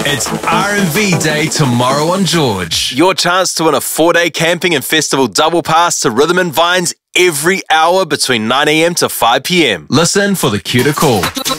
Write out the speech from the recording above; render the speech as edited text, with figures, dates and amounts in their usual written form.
It's R&V Day tomorrow on George. Your chance to win a 4-day camping and festival double pass to Rhythm and Vines every hour between 9 a.m. to 5 p.m. Listen for the cue to call.